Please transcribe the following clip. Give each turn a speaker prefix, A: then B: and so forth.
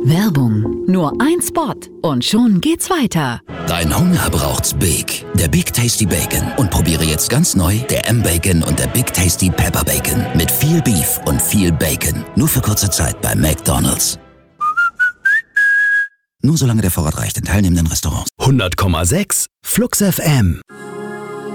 A: Werbung. Nur ein Spot und schon geht's weiter.
B: Dein Hunger braucht's Big. Der Big Tasty Bacon. Und probiere jetzt ganz neu der M-Bacon und der Big Tasty Pepper Bacon. Mit viel Beef und viel Bacon. Nur für kurze Zeit bei McDonald's. Nur solange der Vorrat reicht in teilnehmenden Restaurants.
C: 100,6 Flux FM.